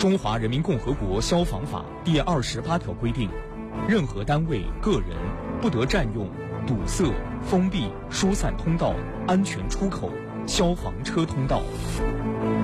中华人民共和国消防法第28条规定，任何单位、个人不得占用、堵塞、封闭、疏散通道、安全出口、消防车通道。